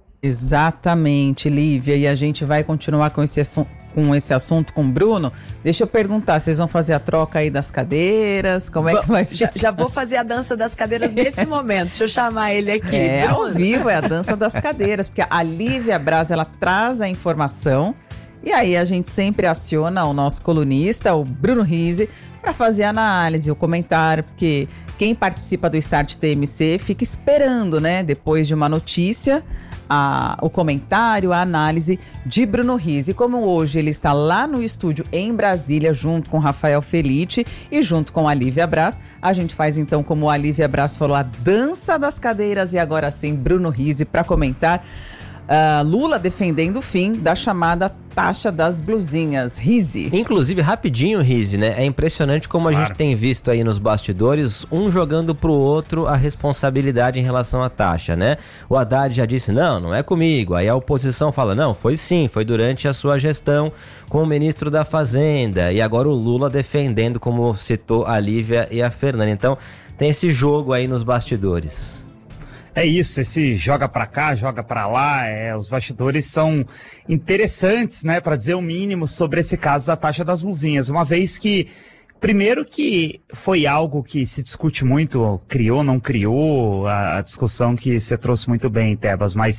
Exatamente, Lívia, e a gente vai continuar com esse assunto com o Bruno. Deixa eu perguntar, vocês vão fazer a troca aí das cadeiras? Como é que vai ficar? Já vou fazer a dança das cadeiras nesse momento, deixa eu chamar ele aqui. É, Bruno. Ao vivo é a dança das cadeiras, porque a Lívia Braz, ela traz a informação e aí a gente sempre aciona o nosso colunista, o Bruno Rizzi, para fazer a análise, o comentário, porque quem participa do Start TMC fica esperando, né, depois de uma notícia, o comentário, a análise de Bruno Rizzi. Como hoje ele está lá no estúdio em Brasília, junto com Rafael Felite e junto com a Lívia Braz, a gente faz então, como a Lívia Braz falou, a dança das cadeiras e agora sim Bruno Rizzi para comentar Lula defendendo o fim da chamada taxa das blusinhas. Rizzi. Inclusive, rapidinho, Rizzi, né? É impressionante como a gente tem visto aí nos bastidores, um jogando pro outro a responsabilidade em relação à taxa, né? O Haddad já disse, não é comigo. Aí a oposição fala, não, foi sim, foi durante a sua gestão com o ministro da Fazenda. E agora o Lula defendendo, como citou a Lívia e a Fernanda. Então, tem esse jogo aí nos bastidores. É isso, esse joga pra cá, joga pra lá, os bastidores são interessantes, né, para dizer o mínimo sobre esse caso da taxa das blusinhas, uma vez que, primeiro que foi algo que se discute muito, criou, não criou, a discussão que você trouxe muito bem, Tebas, mas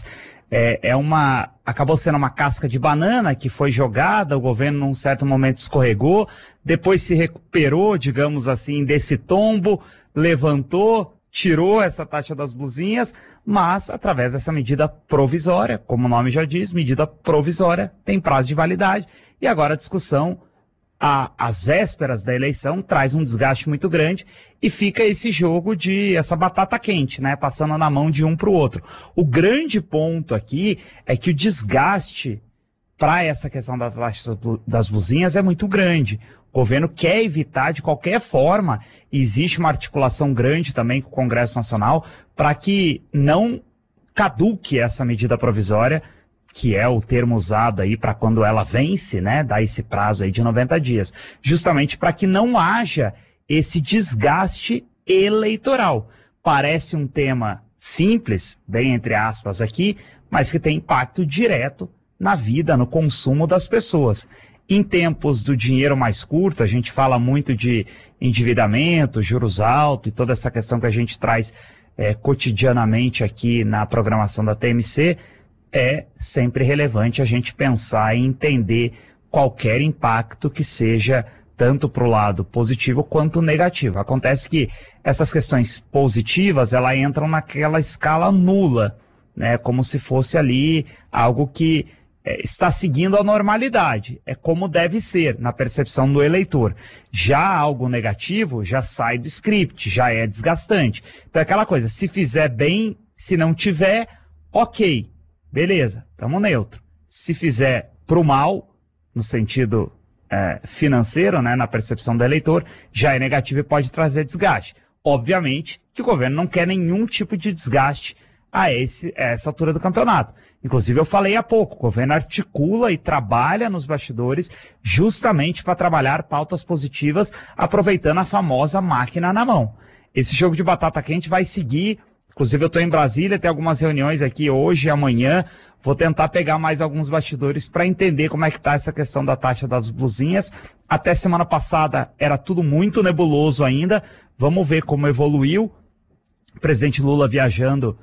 acabou sendo uma casca de banana que foi jogada, o governo num certo momento escorregou, depois se recuperou, digamos assim, desse tombo, levantou, tirou essa taxa das blusinhas, mas através dessa medida provisória, como o nome já diz, medida provisória, tem prazo de validade, e agora a discussão, às vésperas da eleição, traz um desgaste muito grande, e fica esse jogo de essa batata quente, né, passando na mão de um para o outro. O grande ponto aqui é que o desgaste para essa questão da taxa das blusinhas é muito grande. O governo quer evitar de qualquer forma, e existe uma articulação grande também com o Congresso Nacional, para que não caduque essa medida provisória, que é o termo usado aí para quando ela vence, né, dá esse prazo aí de 90 dias, justamente para que não haja esse desgaste eleitoral. Parece um tema simples, bem entre aspas aqui, mas que tem impacto direto na vida, no consumo das pessoas. Em tempos do dinheiro mais curto, a gente fala muito de endividamento, juros altos e toda essa questão que a gente traz cotidianamente aqui na programação da TMC, é sempre relevante a gente pensar e entender qualquer impacto que seja tanto para o lado positivo quanto negativo. Acontece que essas questões positivas, elas entram naquela escala nula, né, como se fosse ali algo que está seguindo a normalidade, é como deve ser na percepção do eleitor. Já algo negativo já sai do script, já é desgastante. Então é aquela coisa, se fizer bem, se não tiver, ok, beleza, estamos neutro. Se fizer pro mal, no sentido financeiro, né, na percepção do eleitor, já é negativo e pode trazer desgaste. Obviamente que o governo não quer nenhum tipo de desgaste a essa altura do campeonato. Inclusive eu falei há pouco, o governo articula e trabalha nos bastidores justamente para trabalhar pautas positivas, aproveitando a famosa máquina na mão. Esse jogo de batata quente vai seguir, inclusive eu estou em Brasília, tem algumas reuniões aqui hoje e amanhã, vou tentar pegar mais alguns bastidores para entender como é que está essa questão da taxa das blusinhas. Até semana passada era tudo muito nebuloso ainda, vamos ver como evoluiu. O presidente Lula viajando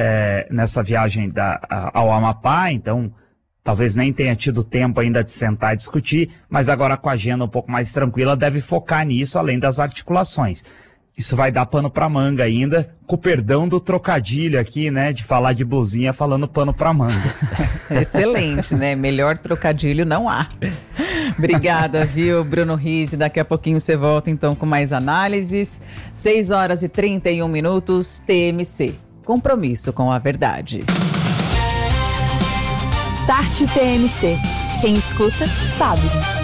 nessa viagem ao Amapá, então talvez nem tenha tido tempo ainda de sentar e discutir, mas agora com a agenda um pouco mais tranquila deve focar nisso, além das articulações. Isso vai dar pano pra manga ainda, com o perdão do trocadilho aqui, né, de falar de blusinha falando pano pra manga. Excelente, né? Melhor trocadilho não há. Obrigada, viu, Bruno Rizzi? Daqui a pouquinho você volta então com mais análises. 6h31, TMC. Compromisso com a verdade. Start TMC. Quem escuta, sabe.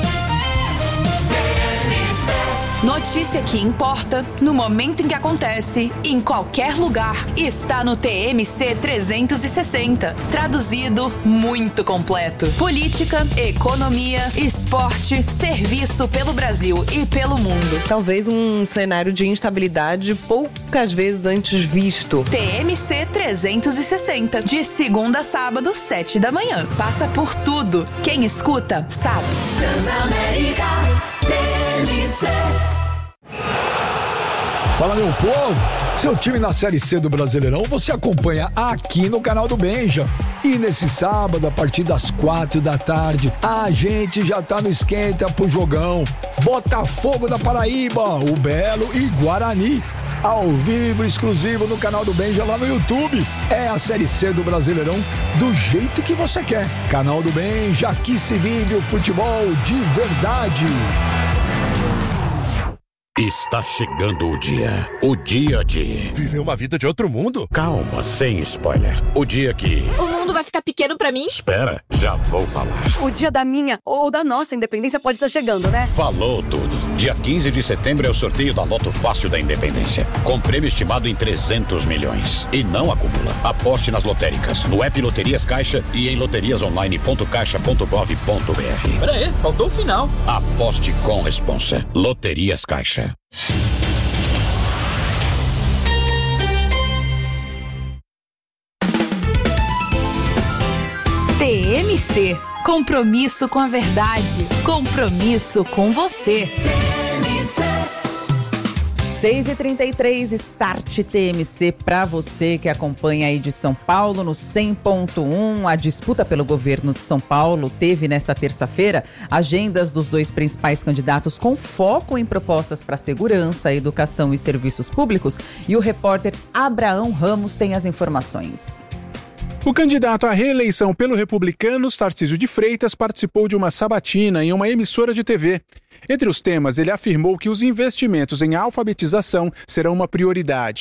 Notícia que importa, no momento em que acontece, em qualquer lugar, está no TMC 360. Traduzido, muito completo. Política, economia, esporte, serviço pelo Brasil e pelo mundo. Talvez um cenário de instabilidade poucas vezes antes visto. TMC 360, de segunda a sábado, 7 da manhã. Passa por tudo. Quem escuta, sabe. Transamérica, TMC. Fala, meu povo! Seu time na Série C do Brasileirão você acompanha aqui no canal do Benja. E nesse sábado, a partir das 4 da tarde, a gente já tá no esquenta pro jogão. Botafogo da Paraíba, o Belo e Guarani. Ao vivo, exclusivo no canal do Benja lá no YouTube. É a Série C do Brasileirão do jeito que você quer. Canal do Benja, aqui se vive o futebol de verdade. Está chegando o dia de... Viver uma vida de outro mundo? Calma, sem spoiler. O dia que... O mundo vai ficar pequeno pra mim? Espera, já vou falar. O dia da minha ou da nossa independência pode estar chegando, né? Falou tudo. Dia 15 de setembro é o sorteio da Loto Fácil da Independência, com prêmio estimado em 300 milhões. E não acumula. Aposte nas lotéricas, no app Loterias Caixa e em loteriasonline.caixa.gov.br. Peraí, faltou o final. Aposte com responsa. Loterias Caixa. TMC. Compromisso com a verdade. Compromisso com você. 6h33, Start TMC para você que acompanha aí de São Paulo no 100.1. A disputa pelo governo de São Paulo teve nesta terça-feira agendas dos dois principais candidatos com foco em propostas para segurança, educação e serviços públicos. E o repórter Abraão Ramos tem as informações. O candidato à reeleição pelo Republicanos, Tarcísio de Freitas, participou de uma sabatina em uma emissora de TV. Entre os temas, ele afirmou que os investimentos em alfabetização serão uma prioridade.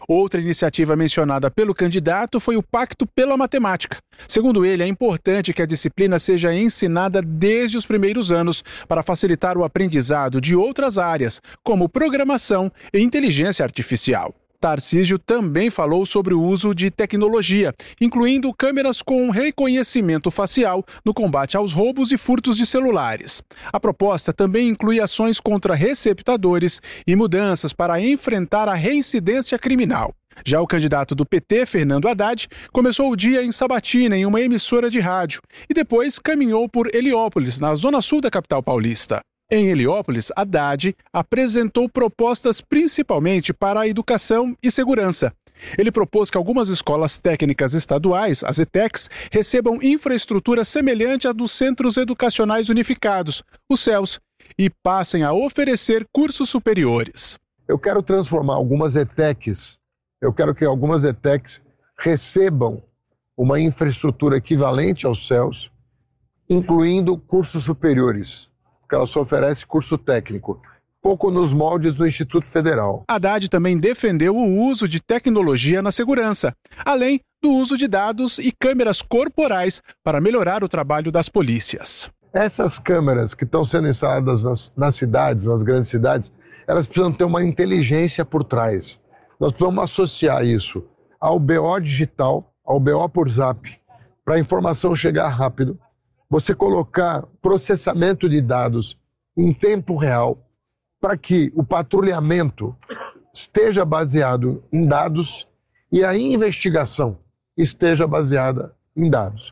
Outra iniciativa mencionada pelo candidato foi o Pacto pela Matemática. Segundo ele, é importante que a disciplina seja ensinada desde os primeiros anos para facilitar o aprendizado de outras áreas, como programação e inteligência artificial. Tarcísio também falou sobre o uso de tecnologia, incluindo câmeras com reconhecimento facial no combate aos roubos e furtos de celulares. A proposta também inclui ações contra receptadores e mudanças para enfrentar a reincidência criminal. Já o candidato do PT, Fernando Haddad, começou o dia em Sabatina, em uma emissora de rádio, e depois caminhou por Heliópolis, na zona sul da capital paulista. Em Heliópolis, Haddad apresentou propostas principalmente para a educação e segurança. Ele propôs que algumas escolas técnicas estaduais, as ETECs, recebam infraestrutura semelhante à dos Centros Educacionais Unificados, os CEUs, e passem a oferecer cursos superiores. Eu quero transformar algumas ETECs, eu quero que algumas ETECs recebam uma infraestrutura equivalente aos CEUs, incluindo cursos superiores, porque ela só oferece curso técnico, pouco nos moldes do Instituto Federal. Haddad também defendeu o uso de tecnologia na segurança, além do uso de dados e câmeras corporais para melhorar o trabalho das polícias. Essas câmeras que estão sendo instaladas nas cidades, nas grandes cidades, elas precisam ter uma inteligência por trás. Nós precisamos associar isso ao BO digital, ao BO por Zap, para a informação chegar rápido. Você colocar processamento de dados em tempo real para que o patrulhamento esteja baseado em dados e a investigação esteja baseada em dados.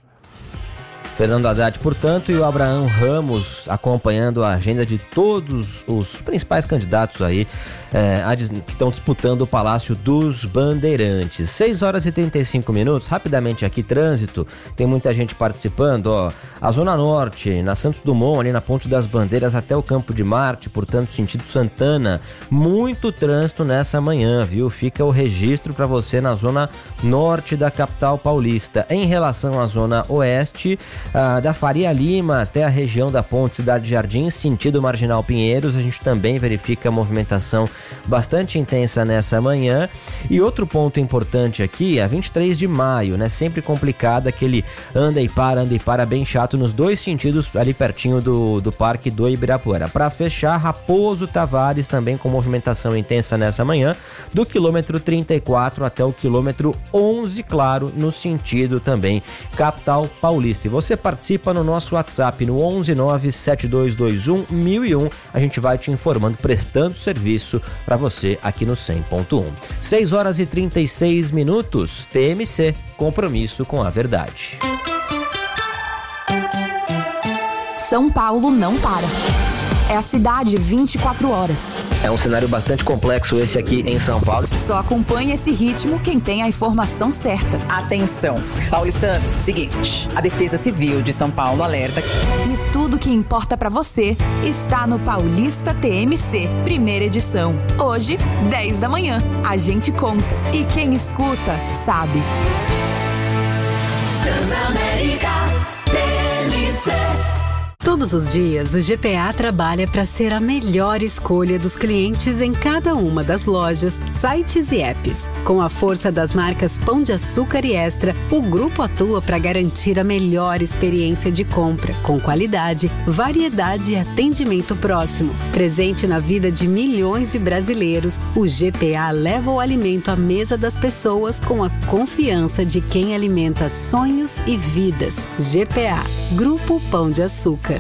Fernando Haddad, portanto, e o Abraham Ramos acompanhando a agenda de todos os principais candidatos aí que estão disputando o Palácio dos Bandeirantes. 6h35, rapidamente aqui, trânsito, tem muita gente participando, a Zona Norte, na Santos Dumont, ali na Ponte das Bandeiras até o Campo de Marte, portanto, sentido Santana, muito trânsito nessa manhã, viu? Fica o registro para você na Zona Norte da capital paulista. Em relação à Zona Oeste, da Faria Lima até a região da Ponte Cidade Jardim, sentido Marginal Pinheiros, a gente também verifica a movimentação bastante intensa nessa manhã. E outro ponto importante aqui, a 23 de maio, né? Sempre complicado, aquele anda e para bem chato nos dois sentidos, ali pertinho do Parque do Ibirapuera. Para fechar, Raposo Tavares também com movimentação intensa nessa manhã, do quilômetro 34 até o quilômetro 11, claro, no sentido também capital paulista. E você participa no nosso WhatsApp no 11972211001. A gente vai te informando, prestando serviço para você aqui no 100.1. 6h36, TMC, compromisso com a verdade. São Paulo não para. É a cidade 24 horas. É um cenário bastante complexo esse aqui em São Paulo. Só acompanha esse ritmo quem tem a informação certa. Atenção, paulistanos, seguinte, a Defesa Civil de São Paulo alerta. E tudo que importa pra você está no Paulista TMC, primeira edição. Hoje, 10 da manhã. A gente conta. E quem escuta, sabe. Transamérica TMC. Todos os dias, o GPA trabalha para ser a melhor escolha dos clientes em cada uma das lojas, sites e apps. Com a força das marcas Pão de Açúcar e Extra, o grupo atua para garantir a melhor experiência de compra, com qualidade, variedade e atendimento próximo. Presente na vida de milhões de brasileiros, o GPA leva o alimento à mesa das pessoas com a confiança de quem alimenta sonhos e vidas. GPA, Grupo Pão de Açúcar.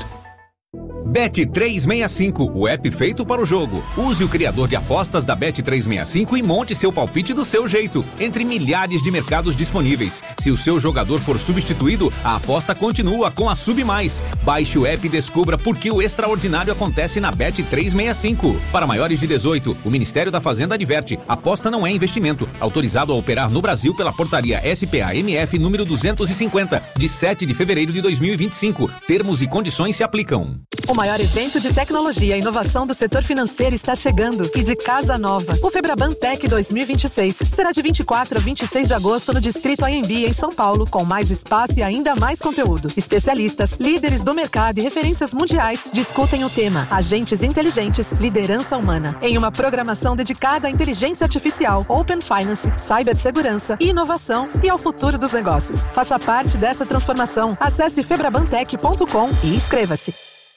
Bet365, o app feito para o jogo. Use o criador de apostas da Bet365 e monte seu palpite do seu jeito, entre milhares de mercados disponíveis. Se o seu jogador for substituído, a aposta continua com a Sub+. Baixe o app e descubra por que o extraordinário acontece na Bet365. Para maiores de 18, o Ministério da Fazenda adverte: aposta não é investimento. Autorizado a operar no Brasil pela portaria SPA-MF número 250, de 7 de fevereiro de 2025. Termos e condições se aplicam. Uma maior evento de tecnologia e inovação do setor financeiro está chegando e de casa nova. O Febraban Tech 2026 será de 24 a 26 de agosto no Distrito AMB, em São Paulo, com mais espaço e ainda mais conteúdo. Especialistas, líderes do mercado e referências mundiais discutem o tema Agentes Inteligentes, Liderança Humana, em uma programação dedicada à inteligência artificial, Open Finance, cibersegurança e inovação e ao futuro dos negócios. Faça parte dessa transformação. Acesse febrabantech.com e inscreva-se.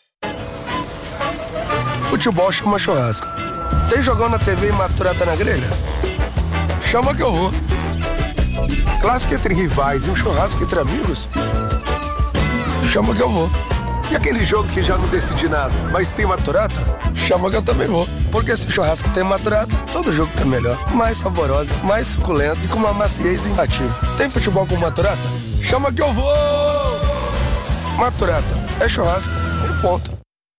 Futebol chama churrasco. Tem jogão na TV e maturata na grelha? Chama que eu vou. Clássico entre rivais e um churrasco entre amigos? Chama que eu vou. E aquele jogo que já não decidi nada, mas tem maturata? Chama que eu também vou. Porque se o churrasco tem maturata, todo jogo fica melhor. Mais saboroso, mais suculento e com uma maciez imbatível. Tem futebol com maturata? Chama que eu vou! Maturata é churrasco e ponto.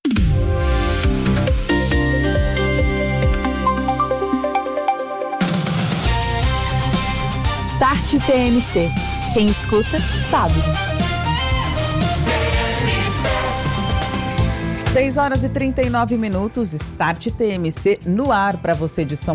Start TMC. Quem escuta, sabe. 6 horas e 39 minutos, Start TMC no ar para você de São